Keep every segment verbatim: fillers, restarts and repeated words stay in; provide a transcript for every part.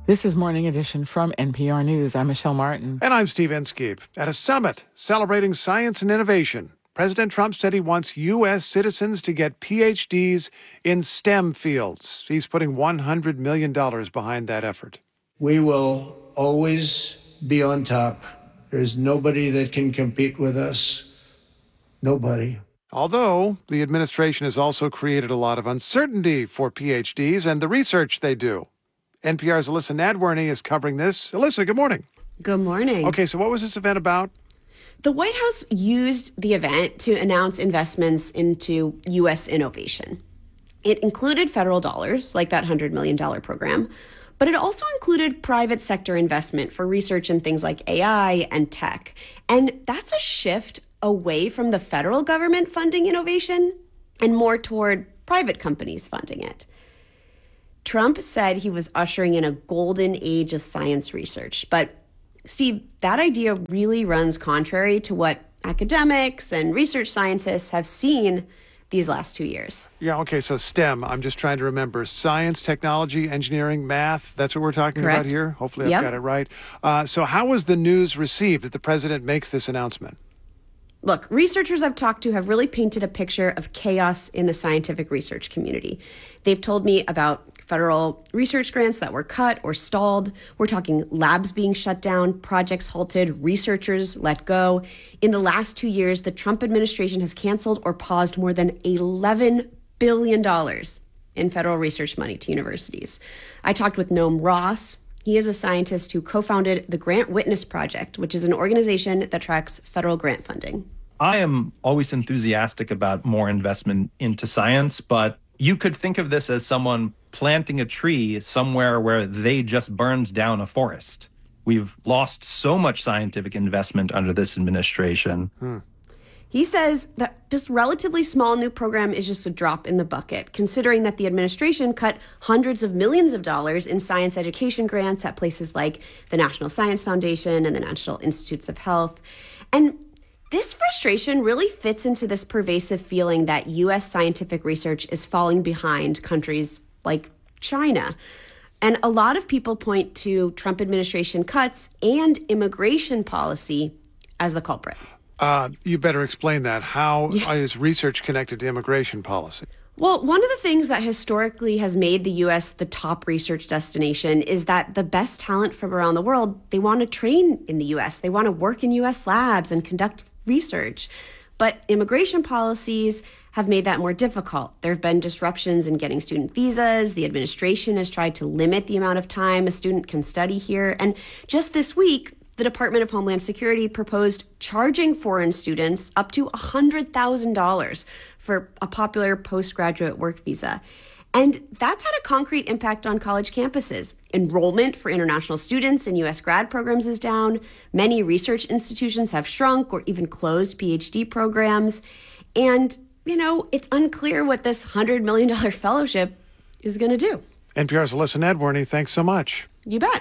This is Morning Edition from N P R News. I'm Michelle Martin. And I'm Steve Inskeep. At a summit celebrating science and innovation, President Trump said he wants U S citizens to get P H Ds in STEM fields. He's putting one hundred million dollars behind that effort. We will always be on top. There's nobody that can compete with us. Nobody. Although the administration has also created a lot of uncertainty for P H Ds and the research they do. N P R's Alyssa Nadworny is covering this. Alyssa, good morning. Good morning. Okay, so what was this event about? The White House used the event to announce investments into U S innovation. It included federal dollars, like that one hundred million dollars program, but it also included private sector investment for research in things like A I and tech. And that's a shift away from the federal government funding innovation and more toward private companies funding it. Trump said he was ushering in a golden age of science research. But, Steve, that idea really runs contrary to what academics and research scientists have seen these last two years. Yeah, okay, so STEM, I'm just trying to remember. Science, technology, engineering, math, that's what we're talking Correct. about here? Hopefully I've Yep. got it right. Uh, so how was the news received that the president makes this announcement? Look, researchers I've talked to have really painted a picture of chaos in the scientific research community. They've told me about federal research grants that were cut or stalled. We're talking labs being shut down, projects halted, researchers let go. In the last two years, the Trump administration has canceled or paused more than eleven billion dollars in federal research money to universities. I talked with Noam Ross. He is a scientist who co-founded the Grant Witness Project, which is an organization that tracks federal grant funding. I am always enthusiastic about more investment into science, but you could think of this as someone planting a tree somewhere where they just burned down a forest. We've lost so much scientific investment under this administration. Hmm. He says that this relatively small new program is just a drop in the bucket, considering that the administration cut hundreds of millions of dollars in science education grants at places like the National Science Foundation and the National Institutes of Health. And this frustration really fits into this pervasive feeling that U S scientific research is falling behind countries like China. And a lot of people point to Trump administration cuts and immigration policy as the culprit. Uh, you better explain that. How yeah. is research connected to immigration policy? Well, one of the things that historically has made the U S the top research destination is that the best talent from around the world, they want to train in the U S. They want to work in U S labs and conduct research. But immigration policies have made that more difficult. There have been disruptions in getting student visas. The administration has tried to limit the amount of time a student can study here. And just this week, the Department of Homeland Security proposed charging foreign students up to one hundred thousand dollars for a popular postgraduate work visa. And that's had a concrete impact on college campuses. Enrollment for international students in U S grad programs is down. Many research institutions have shrunk or even closed P H D programs. And, you know, it's unclear what this one hundred million dollars fellowship is going to do. N P R's Alyssa Nadworny, thanks so much. You bet.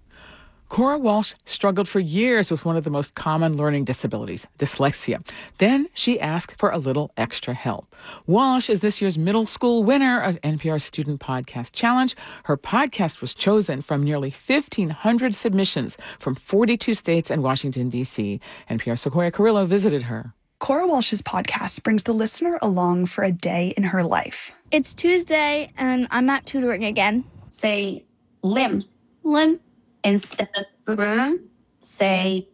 Cora Walsh struggled for years with one of the most common learning disabilities, dyslexia. Then she asked for a little extra help. Walsh is this year's middle school winner of N P R's Student Podcast Challenge. Her podcast was chosen from nearly fifteen hundred submissions from forty-two states and Washington, D C. N P R's Sequoia Carrillo visited her. Cora Walsh's podcast brings the listener along for a day in her life. It's Tuesday, and I'm at tutoring again. Say limb. Limb. Instead of room, say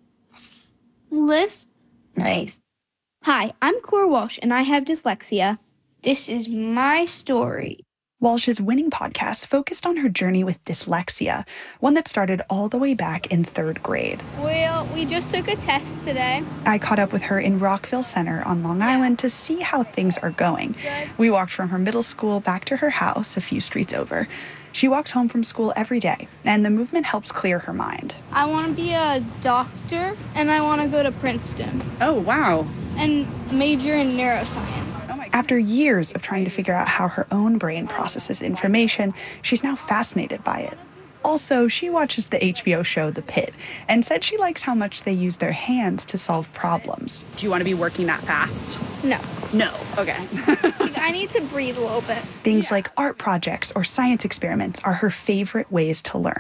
lisp. Nice. Hi, I'm Cora Walsh, and I have dyslexia. This is my story. Walsh's winning podcast focused on her journey with dyslexia, one that started all the way back in third grade. Well, we just took a test today. I caught up with her in Rockville Center on Long Island to see how things are going. Good. We walked from her middle school back to her house a few streets over. She walks home from school every day, and the movement helps clear her mind. I want to be a doctor, and I want to go to Princeton. Oh, wow. And major in neuroscience. After years of trying to figure out how her own brain processes information, she's now fascinated by it. Also, she watches the H B O show The Pit and said she likes how much they use their hands to solve problems. Do you want to be working that fast? No. No. Okay. I need to breathe a little bit. Things yeah. like art projects or science experiments are her favorite ways to learn.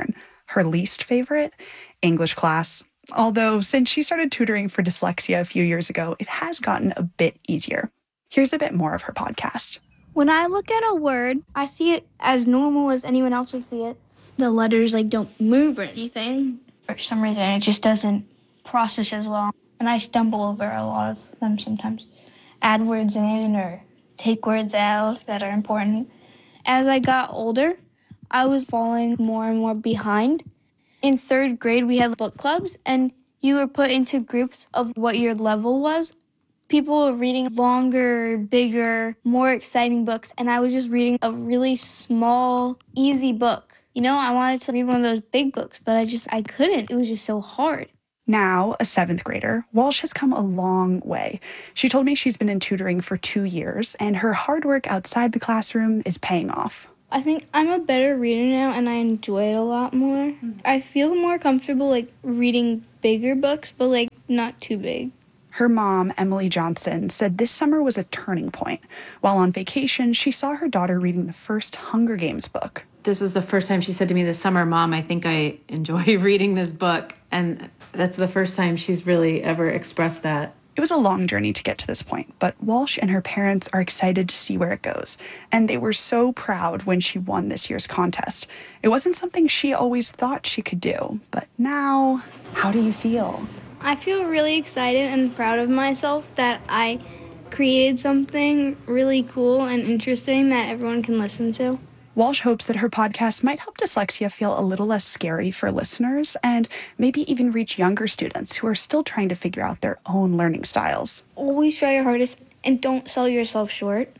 Her least favorite? English class. Although, since she started tutoring for dyslexia a few years ago, it has gotten a bit easier. Here's a bit more of her podcast. When I look at a word, I see it as normal as anyone else would see it. The letters like don't move or anything. For some reason, it just doesn't process as well. And I stumble over a lot of them sometimes. Add words in or take words out that are important. As I got older, I was falling more and more behind. In third grade, we had book clubs, and you were put into groups of what your level was. People were reading longer, bigger, more exciting books, and I was just reading a really small, easy book. You know, I wanted to read one of those big books, but I just, I couldn't. It was just so hard. Now, a seventh grader, Walsh has come a long way. She told me she's been in tutoring for two years, and her hard work outside the classroom is paying off. I think I'm a better reader now, and I enjoy it a lot more. Mm-hmm. I feel more comfortable, like, reading bigger books, but, like, not too big. Her mom, Emily Johnson, said this summer was a turning point. While on vacation, she saw her daughter reading the first Hunger Games book. This was the first time she said to me this summer, Mom, I think I enjoy reading this book. And that's the first time she's really ever expressed that. It was a long journey to get to this point, but Walsh and her parents are excited to see where it goes. And they were so proud when she won this year's contest. It wasn't something she always thought she could do, but now, how do you feel? I feel really excited and proud of myself that I created something really cool and interesting that everyone can listen to. Walsh hopes that her podcast might help dyslexia feel a little less scary for listeners and maybe even reach younger students who are still trying to figure out their own learning styles. Always try your hardest and don't sell yourself short.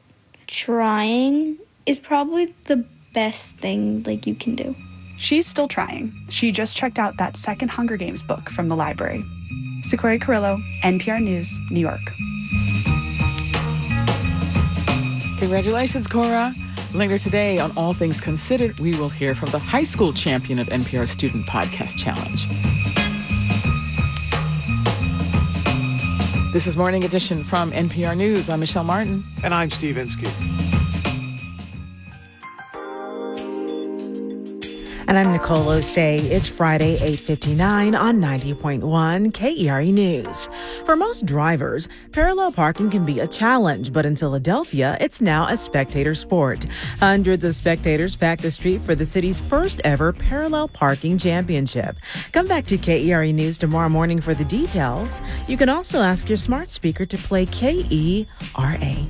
Trying is probably the best thing like you can do. She's still trying. She just checked out that second Hunger Games book from the library. Sequoia Carrillo, N P R News, New York. Congratulations, Cora. Later today on All Things Considered, we will hear from the high school champion of N P R Student Podcast Challenge. This is Morning Edition from N P R News. I'm Michelle Martin. And I'm Steve Inskeep. And I'm Nicole Osei. It's Friday, eight fifty-nine on ninety point one K E R E News. For most drivers, parallel parking can be a challenge, but in Philadelphia, it's now a spectator sport. Hundreds of spectators packed the street for the city's first ever parallel parking championship. Come back to K E R E News tomorrow morning for the details. You can also ask your smart speaker to play K E R A.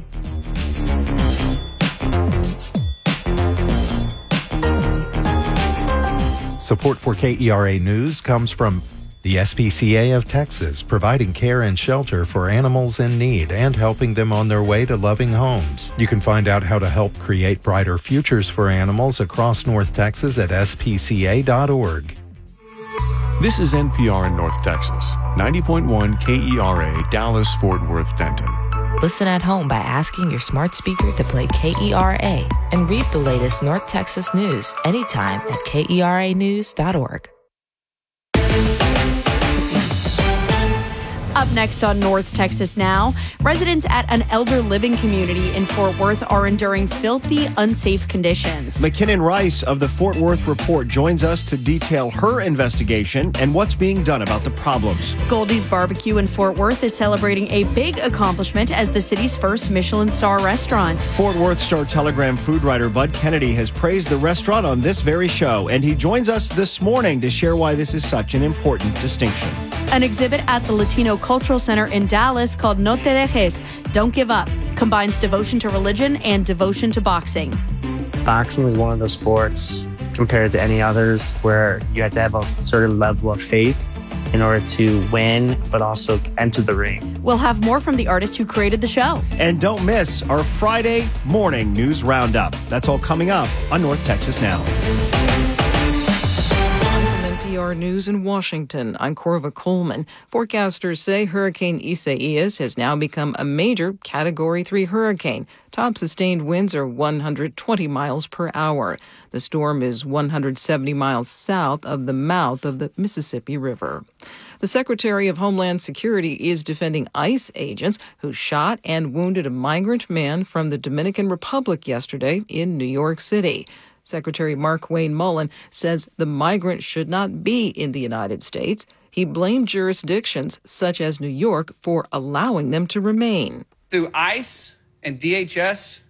Support for K E R A News comes from the S P C A of Texas, providing care and shelter for animals in need and helping them on their way to loving homes. You can find out how to help create brighter futures for animals across North Texas at S P C A dot org. This is N P R in North Texas, ninety point one K E R A, Dallas, Fort Worth, Denton. Listen at home by asking your smart speaker to play K E R A and read the latest North Texas news anytime at K E R A news dot org. Up next on North Texas Now, residents at an elder living community in Fort Worth are enduring filthy, unsafe conditions. McKinnon Rice of the Fort Worth Report joins us to detail her investigation and what's being done about the problems. Goldie's Barbecue in Fort Worth is celebrating a big accomplishment as the city's first Michelin star restaurant. Fort Worth Star-Telegram food writer Bud Kennedy has praised the restaurant on this very show, and he joins us this morning to share why this is such an important distinction. An exhibit at the Latino Cultural Center in Dallas called No Te Dejes, Don't Give Up, combines devotion to religion and devotion to boxing. Boxing is one of those sports compared to any others where you have to have a certain level of faith in order to win, but also enter the ring. We'll have more from the artist who created the show. And don't miss our Friday morning news roundup. That's all coming up on North Texas Now. N P R News in Washington, I'm Corva Coleman. Forecasters say Hurricane Isaias has now become a major Category three hurricane. Top sustained winds are one hundred twenty miles per hour. The storm is one hundred seventy miles south of the mouth of the Mississippi River. The Secretary of Homeland Security is defending ICE agents who shot and wounded a migrant man from the Dominican Republic yesterday in New York City. Secretary Markwayne Mullin says the migrant should not be in the United States. He blamed jurisdictions such as New York for allowing them to remain. Through ICE and D H S,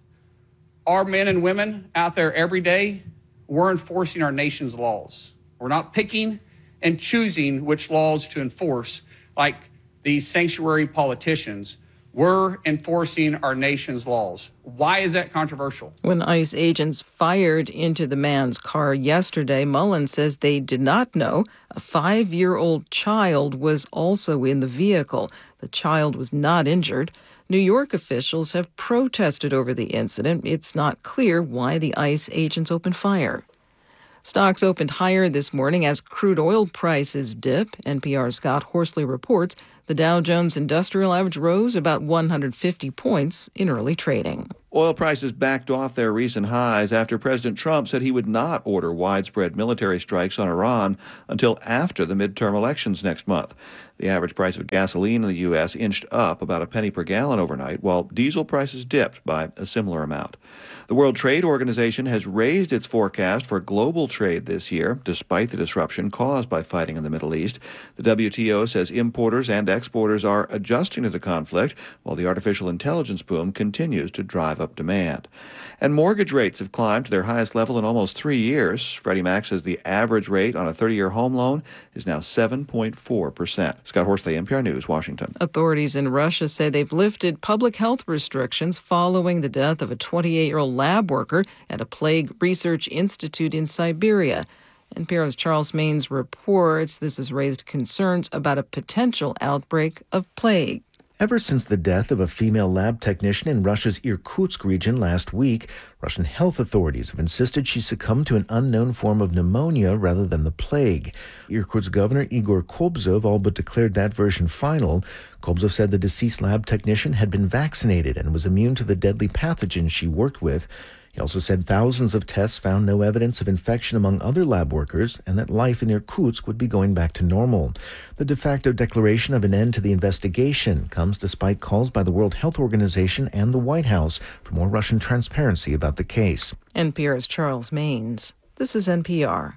our men and women out there every day, we're enforcing our nation's laws. We're not picking and choosing which laws to enforce like these sanctuary politicians. We're enforcing our nation's laws. Why is that controversial? When ICE agents fired into the man's car yesterday, Mullin says they did not know a five-year-old child was also in the vehicle. The child was not injured. New York officials have protested over the incident. It's not clear why the ICE agents opened fire. Stocks opened higher this morning as crude oil prices dip. N P R's Scott Horsley reports the Dow Jones Industrial Average rose about one hundred fifty points in early trading. Oil prices backed off their recent highs after President Trump said he would not order widespread military strikes on Iran until after the midterm elections next month. The average price of gasoline in the U S inched up about a penny per gallon overnight, while diesel prices dipped by a similar amount. The World Trade Organization has raised its forecast for global trade this year, despite the disruption caused by fighting in the Middle East. The W T O says importers and exporters are adjusting to the conflict, while the artificial intelligence boom continues to drive up demand. And mortgage rates have climbed to their highest level in almost three years. Freddie Mac says the average rate on a thirty-year home loan is now seven point four percent. Scott Horsley, N P R News, Washington. Authorities in Russia say they've lifted public health restrictions following the death of a twenty-eight-year-old lab worker at a plague research institute in Siberia. N P R's Charles Maines reports this has raised concerns about a potential outbreak of plague. Ever since the death of a female lab technician in Russia's Irkutsk region last week, Russian health authorities have insisted she succumbed to an unknown form of pneumonia rather than the plague. Irkutsk Governor Igor Kobzov all but declared that version final. Kobzov said the deceased lab technician had been vaccinated and was immune to the deadly pathogen she worked with. He also said thousands of tests found no evidence of infection among other lab workers and that life in Irkutsk would be going back to normal. The de facto declaration of an end to the investigation comes despite calls by the World Health Organization and the White House for more Russian transparency about the case. N P R's Charles Maines. This is N P R.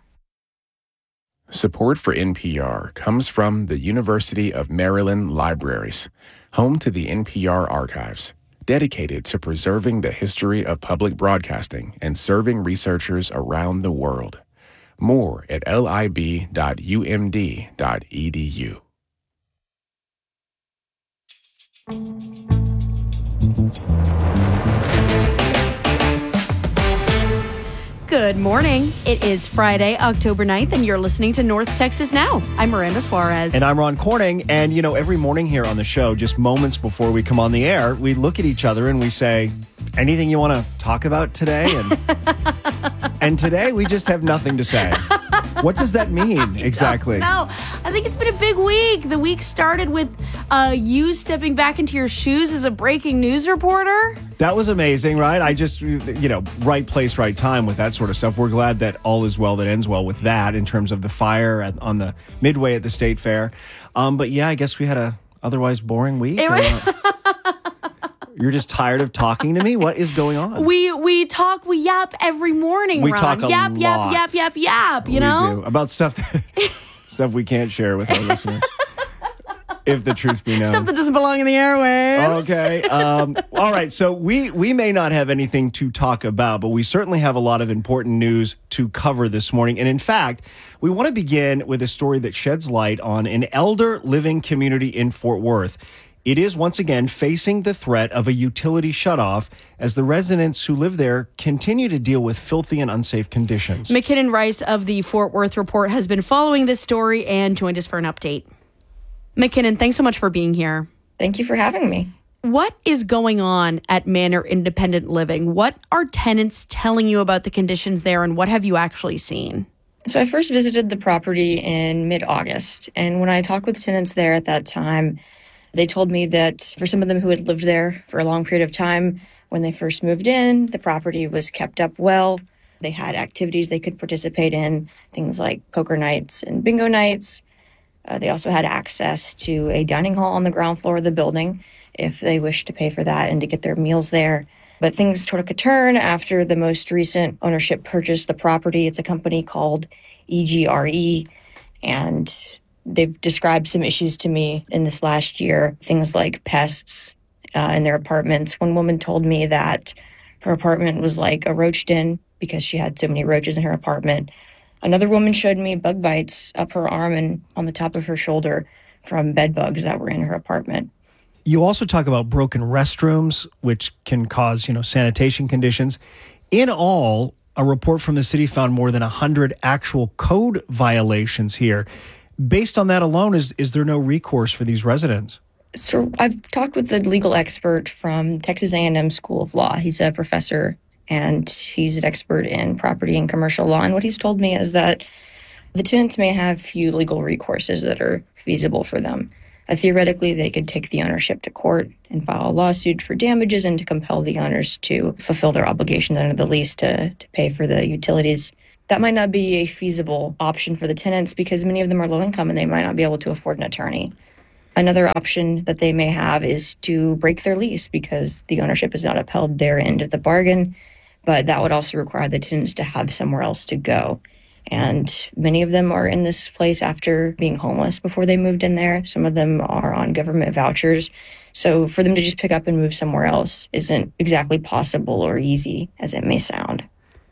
Support for N P R comes from the University of Maryland Libraries, home to the N P R archives, dedicated to preserving the history of public broadcasting and serving researchers around the world. More at lib dot u m d dot e d u. Good morning. It is Friday, October ninth, and you're listening to North Texas Now. I'm Miranda Suarez. And I'm Ron Corning. And, you know, every morning here on the show, just moments before we come on the air, we look at each other and we say, anything you want to talk about today? And, and today we just have nothing to say. What does that mean exactly? No, I think it's been a big week. The week started with uh, you stepping back into your shoes as a breaking news reporter. That was amazing, right? I just, you know, right place, right time with that sort of stuff. We're glad that all is well that ends well with that in terms of the fire at, on the Midway at the State Fair. Um, but yeah, I guess we had a otherwise boring week. It was- You're just tired of talking to me? What is going on? We we talk, we yap every morning, We Ron. talk a yap, lot. yap, yap, yap, yap, you we know? do. About stuff that, stuff we can't share with our listeners. If the truth be known. Stuff that doesn't belong in the airwaves. Okay. Um, all right. So we, we may not have anything to talk about, but we certainly have a lot of important news to cover this morning. And in fact, we want to begin with a story that sheds light on an elder living community in Fort Worth. It is once again facing the threat of a utility shutoff as the residents who live there continue to deal with filthy and unsafe conditions. McKinnon Rice of the Fort Worth Report has been following this story and joined us for an update. McKinnon, thanks so much for being here. Thank you for having me. What is going on at Manor Independent Living? What are tenants telling you about the conditions there, and what have you actually seen? So I first visited the property in mid-August, and when I talked with tenants there at that time, they told me that for some of them who had lived there for a long period of time, when they first moved in, the property was kept up well. They had activities they could participate in, things like poker nights and bingo nights. Uh, they also had access to a dining hall on the ground floor of the building if they wished to pay for that and to get their meals there. But things took a turn after the most recent ownership purchased the property. It's a company called E G R E, and they've described some issues to me in this last year, things like pests uh, in their apartments. One woman told me that her apartment was like a roach den because she had so many roaches in her apartment. Another woman showed me bug bites up her arm and on the top of her shoulder from bed bugs that were in her apartment. You also talk about broken restrooms, which can cause, you know, sanitation conditions. In all, a report from the city found more than one hundred actual code violations here. Based on that alone, is, is there no recourse for these residents? So I've talked with the legal expert from Texas A and M School of Law. He's a professor and he's an expert in property and commercial law. And what he's told me is that the tenants may have few legal recourses that are feasible for them. Uh, theoretically, they could take the ownership to court and file a lawsuit for damages and to compel the owners to fulfill their obligation under the lease to, to pay for the utilities. That might not be a feasible option for the tenants because many of them are low income and they might not be able to afford an attorney. Another option that they may have is to break their lease because the ownership has not upheld their end of the bargain, but that would also require the tenants to have somewhere else to go. And many of them are in this place after being homeless before they moved in there. Some of them are on government vouchers. So for them to just pick up and move somewhere else isn't exactly possible or easy as it may sound.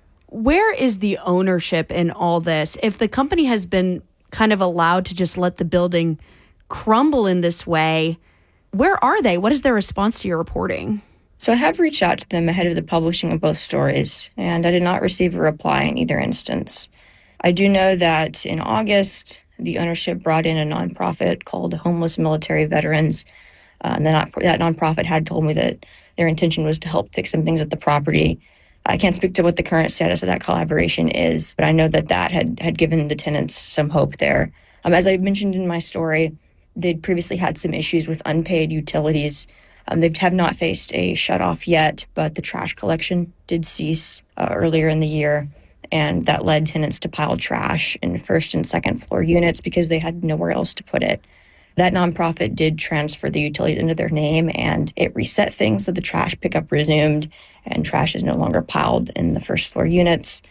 Where is the ownership in all this? If the company has been kind of allowed to just let the building crumble in this way, where are they? What is their response to your reporting? So I have reached out to them ahead of the publishing of both stories, and I did not receive a reply in either instance. I do know that in August, the ownership brought in a nonprofit called Homeless Military Veterans. Uh, and that, that nonprofit had told me that their intention was to help fix some things at the property. I can't speak to what the current status of that collaboration is, but I know that that had, had given the tenants some hope there. Um, as I mentioned in my story, they'd previously had some issues with unpaid utilities. Um, they have not faced a shutoff yet, but the trash collection did cease uh, earlier in the year, and that led tenants to pile trash in first and second floor units because they had nowhere else to put it. That nonprofit did transfer the utilities into their name, and it reset things so the trash pickup resumed, and trash is no longer piled in the first floor units.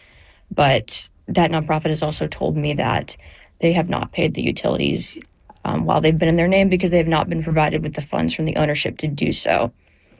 But that nonprofit has also told me that they have not paid the utilities Um, while they've been in their name because they have not been provided with the funds from the ownership to do so.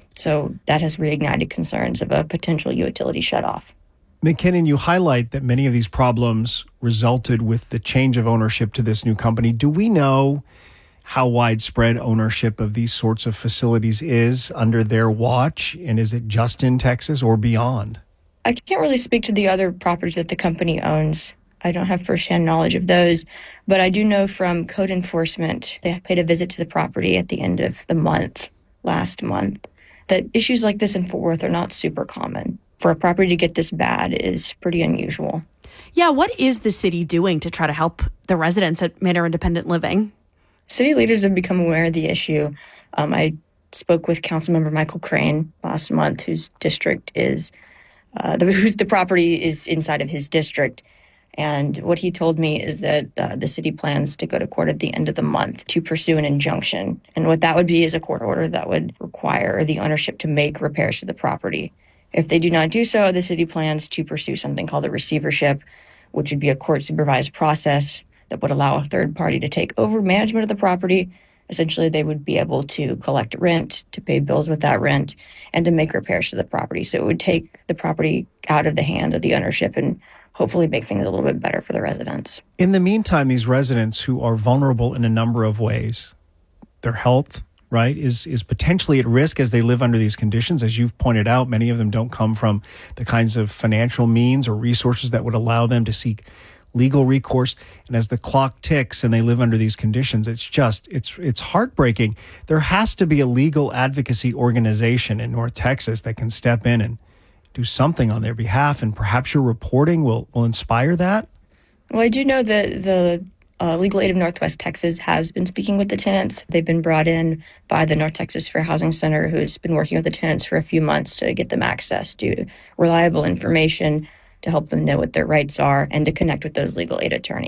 So that has reignited concerns of a potential utility shutoff. McKinnon, you highlight that many of these problems resulted with the change of ownership to this new company. Do we know how widespread ownership of these sorts of facilities is under their watch? And is it just in Texas or beyond? I can't really speak to the other properties that the company owns. I don't have firsthand knowledge of those, but I do know from code enforcement, they paid a visit to the property at the end of the month, last month, that issues like this in Fort Worth are not super common. For a property to get this bad is pretty unusual. Yeah, what is the city doing to try to help the residents at Manor Independent Living? City leaders have become aware of the issue. Um, I spoke with Councilmember Michael Crane last month, whose district is, uh, the, whose the property is inside of his district. And what he told me is that uh, the city plans to go to court at the end of the month to pursue an injunction. And what that would be is a court order that would require the ownership to make repairs to the property. If they do not do so, the city plans to pursue something called a receivership, which would be a court-supervised process that would allow a third party to take over management of the property. Essentially, they would be able to collect rent, to pay bills with that rent, and to make repairs to the property. So it would take the property out of the hands of the ownership and hopefully make things a little bit better for the residents. In the meantime, these residents who are vulnerable in a number of ways, their health, right, is is potentially at risk as they live under these conditions. As you've pointed out, many of them don't come from the kinds of financial means or resources that would allow them to seek legal recourse. And as the clock ticks and they live under these conditions, it's just, it's it's heartbreaking. There has to be a legal advocacy organization in North Texas that can step in and do something on their behalf, and perhaps your reporting will, will inspire that? Well, I do know that the uh, Legal Aid of Northwest Texas has been speaking with the tenants. They've been brought in by the North Texas Fair Housing Center, who's been working with the tenants for a few months to get them access to reliable information, to help them know what their rights are, and to connect with those legal aid attorneys.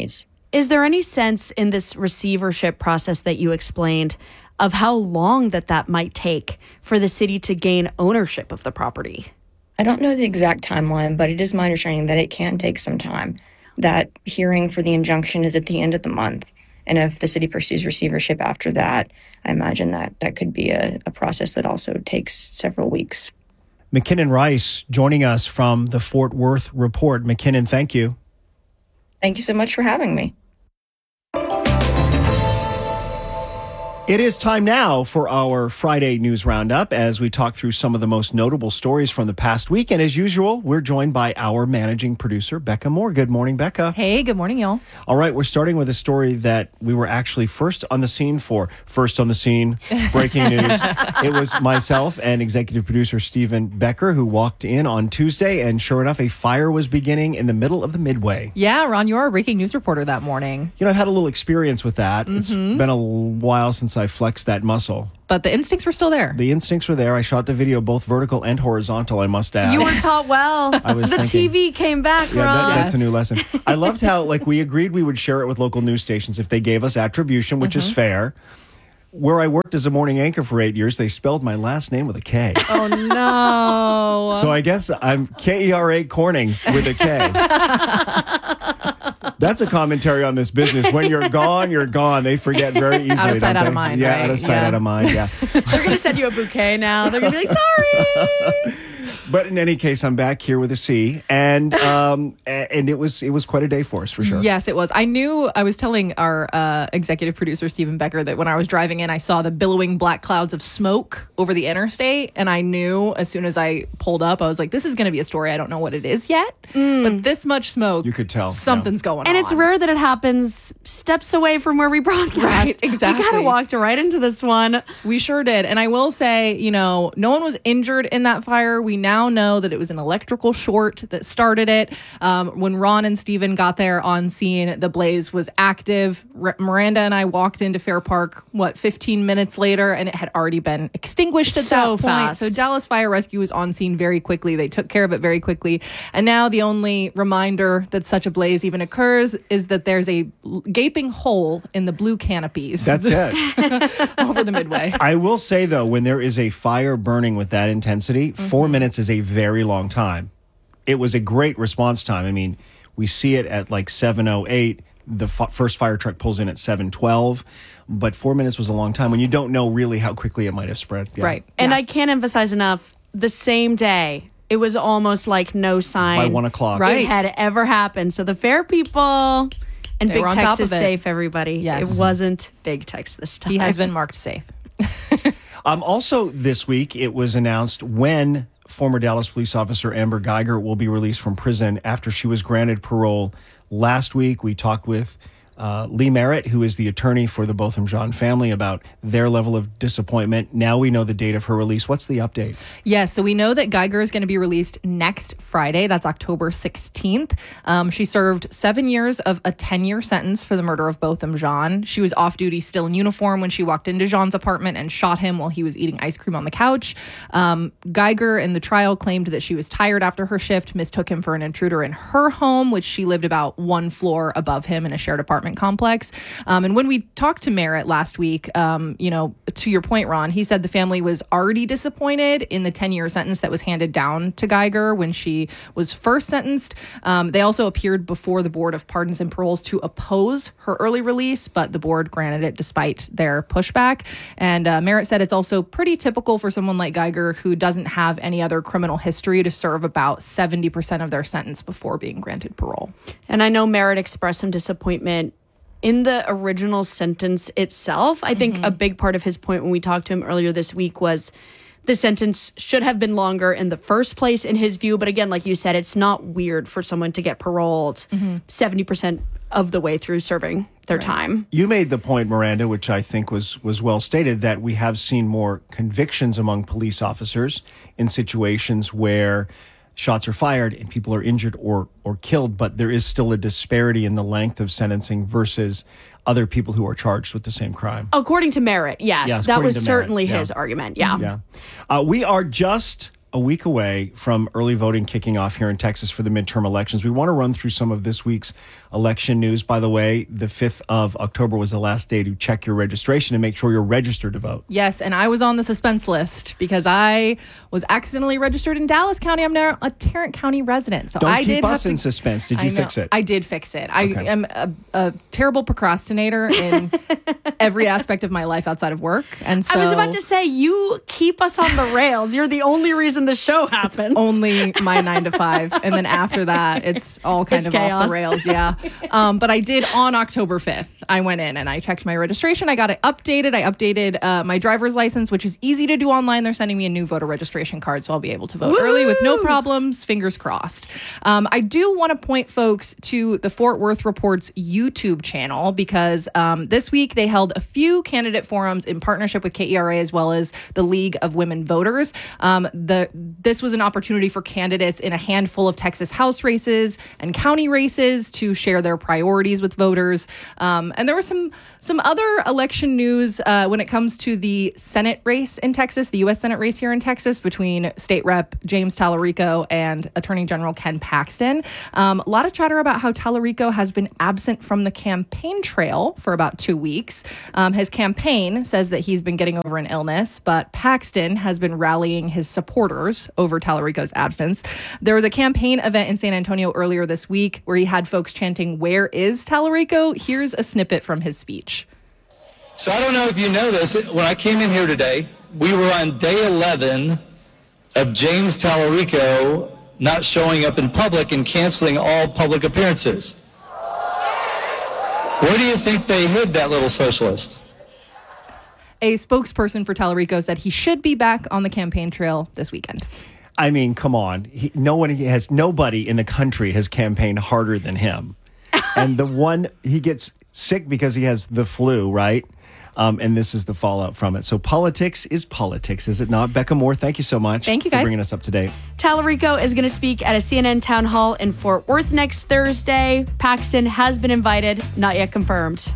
Is there any sense in this receivership process that you explained of how long that that might take for the city to gain ownership of the property? I don't know the exact timeline, but it is my understanding that it can take some time. That hearing for the injunction is at the end of the month. And if the city pursues receivership after that, I imagine that that could be a, a process that also takes several weeks. McKinnon Rice joining us from the Fort Worth Report. McKinnon, thank you. Thank you so much for having me. It is time now for our Friday News Roundup as we talk through some of the most notable stories from the past week. And as usual, we're joined by our managing producer, Becca Moore. Good morning, Becca. Hey, good morning, y'all. All right, we're starting with a story that we were actually first on the scene for. First on the scene, breaking news. It was myself and executive producer Stephen Becker who walked in on Tuesday, and sure enough, a fire was beginning in the middle of the Midway. Yeah, Ron, you're a breaking news reporter that morning. You know, I've had a little experience with that. Mm-hmm. It's been a while since I flexed that muscle. But the instincts were still there. The instincts were there. I shot the video both vertical and horizontal, I must add. You were taught well. I was the thinking, T V came back, yeah, Ron. that, that's a new lesson. I loved how, like, we agreed we would share it with local news stations if they gave us attribution, which mm-hmm. is fair. Where I worked as a morning anchor for eight years, they spelled my last name with a K. Oh, no. So I guess I'm K E R A Corning with a K. That's a commentary on this business. When you're gone, you're gone. They forget very easily. Out of sight, out they? of mind. Yeah, right? out of sight, yeah. out of mind. Yeah. They're going to send you a bouquet now. They're going to be like, sorry. But in any case, I'm back here with a C, and um, and it was it was quite a day for us, for sure. Yes, it was. I knew, I was telling our uh, executive producer, Stephen Becker, that when I was driving in, I saw the billowing black clouds of smoke over the interstate, and I knew as soon as I pulled up, I was like, this is going to be a story. I don't know what it is yet, mm. but this much smoke, you could tell something's yeah. going and on. And it's rare that it happens steps away from where we broadcast. Right, exactly. We kind of walked right into this one. We sure did. And I will say, you know, no one was injured in that fire. We now know that it was an electrical short that started it. Um, when Ron and Steven got there on scene, the blaze was active. R- Miranda and I walked into Fair Park, what, fifteen minutes later, and it had already been extinguished at so that point. Fast. So Dallas Fire Rescue was on scene very quickly. They took care of it very quickly. And now the only reminder that such a blaze even occurs is that there's a gaping hole in the blue canopies. That's it. Over the Midway. I will say, though, when there is a fire burning with that intensity, mm-hmm. four minutes is a very long time. It was a great response time. I mean, we see it at like seven oh eight. The f- first fire truck pulls in at seven twelve. But four minutes was a long time when you don't know really how quickly it might have spread. Yeah. Right. And yeah. I can't emphasize enough, the same day, it was almost like no sign. By one o'clock. Right. It had ever happened. So the fair people... And they Big on Tex top is of it. safe, everybody. Yes. It wasn't Big Tex this time. He has been marked safe. um, also this week, it was announced when former Dallas police officer Amber Geiger will be released from prison after she was granted parole. Last week, we talked with uh, Lee Merritt, who is the attorney for the Botham Jean family, about their level of disappointment. Now we know the date of her release. What's the update? Yes, so we know that Geiger is going to be released next Friday. That's October sixteenth. Um, she served seven years of a ten-year sentence for the murder of Botham Jean. She was off-duty, still in uniform, when she walked into Jean's apartment and shot him while he was eating ice cream on the couch. Um, Geiger, in the trial, claimed that she was tired after her shift, mistook him for an intruder in her home, which she lived about one floor above him in a shared apartment complex. Um, and when we talked to Merritt last week, um, you know, to your point, Ron, he said the family was already disappointed in the ten-year sentence that was handed down to Geiger when she was first sentenced. Um, they also appeared before the Board of Pardons and Paroles to oppose her early release, but the board granted it despite their pushback. And uh, Merritt said it's also pretty typical for someone like Geiger, who doesn't have any other criminal history, to serve about seventy percent of their sentence before being granted parole. And I know Merritt expressed some disappointment in the original sentence itself. I think mm-hmm. a big part of his point when we talked to him earlier this week was the sentence should have been longer in the first place, in his view. But again, like you said, it's not weird for someone to get paroled mm-hmm. seventy percent of the way through serving their right. time. You made the point, Miranda, which I think was was well stated, that we have seen more convictions among police officers in situations where shots are fired and people are injured or or killed, but there is still a disparity in the length of sentencing versus other people who are charged with the same crime. According to Merritt, yes. yes that was to certainly Merritt, his yeah. argument, yeah. yeah. Uh, we are just a week away from early voting kicking off here in Texas for the midterm elections. We want to run through some of this week's election news. By the way, the fifth of October was the last day to check your registration and make sure you're registered to vote. Yes, and I was on the suspense list because I was accidentally registered in Dallas County. I'm now a Tarrant County resident. So Don't I keep did us have in to, suspense. Did you I know, fix it? I did fix it. I Okay. am a, a terrible procrastinator in every aspect of my life outside of work. And so I was about to say, you keep us on the rails. You're the only reason the show happens. Only my nine to five. And then after that, it's all kind It's of chaos. off the rails. Yeah. Um, but I did on October fifth. I went in and I checked my registration. I got it updated. I updated uh, my driver's license, which is easy to do online. They're sending me a new voter registration card, so I'll be able to vote Woo! early with no problems. Fingers crossed. Um, I do want to point folks to the Fort Worth Report's YouTube channel because um, this week they held a few candidate forums in partnership with K E R A as well as the League of Women Voters. Um, the this was an opportunity for candidates in a handful of Texas House races and county races to share their priorities with voters. Um, and there was some some other election news uh, when it comes to the Senate race in Texas, the U S Senate race here in Texas between State Rep James Tallarico and Attorney General Ken Paxton. Um, a lot of chatter about how Tallarico has been absent from the campaign trail for about two weeks. Um, his campaign says that he's been getting over an illness, but Paxton has been rallying his supporters over Tallarico's absence. There was a campaign event in San Antonio earlier this week where he had folks chanting, "Where is Tallarico?" Here's a snippet from his speech. So I don't know if you know this. When I came in here today, we were on day eleven of James Tallarico not showing up in public and canceling all public appearances. Where do you think they hid that little socialist? A spokesperson for Tallarico said he should be back on the campaign trail this weekend. I mean, come on. He, no one has, nobody in the country has campaigned harder than him. And the one, he gets sick because he has the flu, right? Um, and this is the fallout from it. So politics is politics, is it not? Becca Moore, thank you so much. Thank you, for guys. bringing us up to date. Tallarico is going to speak at a C N N town hall in Fort Worth next Thursday. Paxton has been invited, not yet confirmed.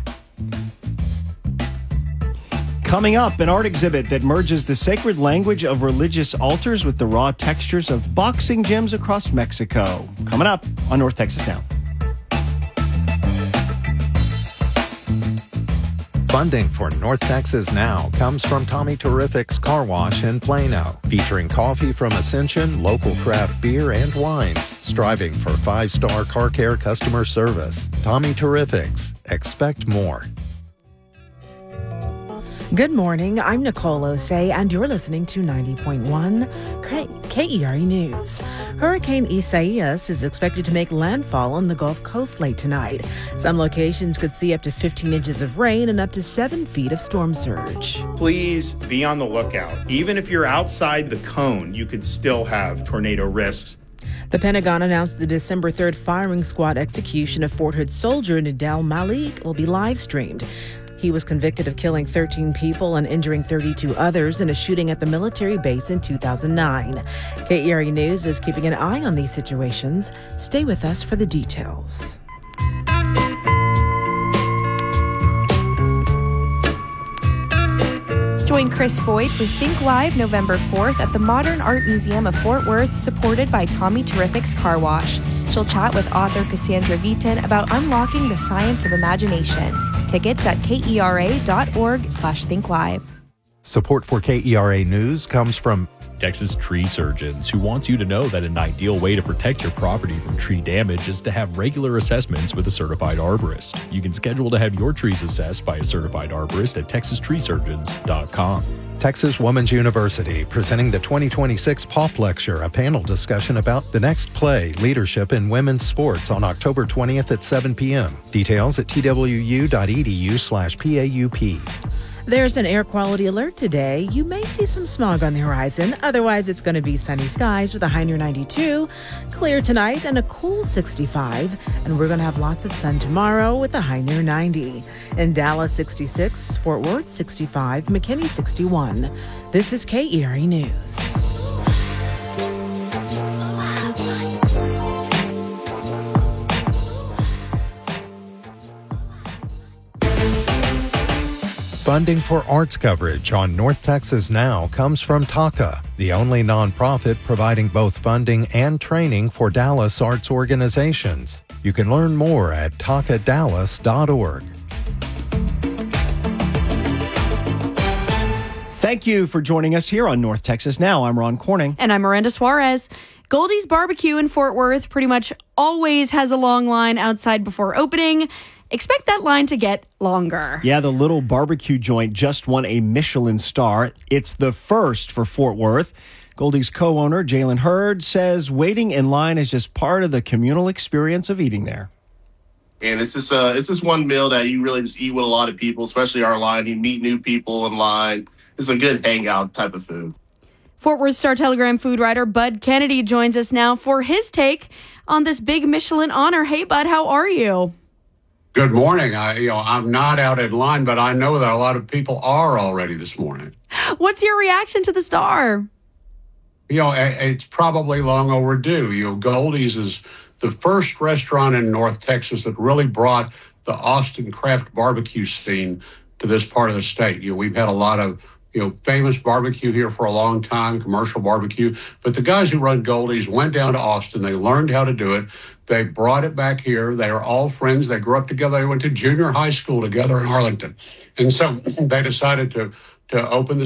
Coming up, an art exhibit that merges the sacred language of religious altars with the raw textures of boxing gyms across Mexico. Coming up on North Texas Now. Funding for North Texas Now comes from Tommy Terrific's Car Wash in Plano, featuring coffee from Ascension, local craft beer and wines, striving for five-star car care customer service. Tommy Terrific's. Expect more. Good morning. I'm Nicole Osei, and you're listening to ninety point one K E R E News. Hurricane Isaias is expected to make landfall on the Gulf Coast late tonight. Some locations could see up to fifteen inches of rain and up to seven feet of storm surge. Please be on the lookout. Even if you're outside the cone, you could still have tornado risks. The Pentagon announced the December third firing squad execution of Fort Hood soldier Nidal Malik will be live streamed. He was convicted of killing thirteen people and injuring thirty-two others in a shooting at the military base in two thousand nine. K E R E News is keeping an eye on these situations. Stay with us for the details. Join Chris Boyd for Think Live November fourth at the Modern Art Museum of Fort Worth, supported by Tommy Terrific's Car Wash. She'll chat with author Cassandra Viton about unlocking the science of imagination. Tickets at kera.org slash think live. Support for K E R A News comes from Texas Tree Surgeons, who wants you to know that an ideal way to protect your property from tree damage is to have regular assessments with a certified arborist. You can schedule to have your trees assessed by a certified arborist at texas tree surgeons dot com. Texas Women's University, presenting the twenty twenty-six Pop Lecture, a panel discussion about the next play, Leadership in Women's Sports, on October twentieth at seven p.m. Details at twu.edu slash PAUP. There's an air quality alert today. You may see some smog on the horizon. Otherwise, it's going to be sunny skies with a high near ninety-two. Clear tonight and a cool sixty-five. And we're going to have lots of sun tomorrow with a high near ninety. In Dallas, sixty-six. Fort Worth, sixty-five. McKinney, sixty-one. This is K E R E News. Funding for arts coverage on North Texas Now comes from TACA, the only nonprofit providing both funding and training for Dallas arts organizations. You can learn more at taka dallas dot org. Thank you for joining us here on North Texas Now. I'm Ron Corning. And I'm Miranda Suarez. Goldie's Barbecue in Fort Worth pretty much always has a long line outside before opening. Expect that line to get longer. Yeah, the little barbecue joint just won a Michelin star. It's the first for Fort Worth. Goldie's co-owner, Jalen Hurd, says waiting in line is just part of the communal experience of eating there. And it's just uh, it's just one meal that you really just eat with a lot of people, especially our line. You meet new people in line. It's a good hangout type of food. Fort Worth Star-Telegram food writer Bud Kennedy joins us now for his take on this big Michelin honor. Hey, Bud, how are you? Good morning. I, you know, I'm not out in line, but I know that a lot of people are already this morning. What's your reaction to the star? You know, it's probably long overdue. You know, Goldie's is the first restaurant in North Texas that really brought the Austin craft barbecue scene to this part of the state. You know, we've had a lot of, you know, famous barbecue here for a long time, commercial barbecue. But the guys who run Goldie's went down to Austin. They learned how to do it. They brought it back here. They are all friends. They grew up together. They went to junior high school together in Arlington. And so they decided to to open the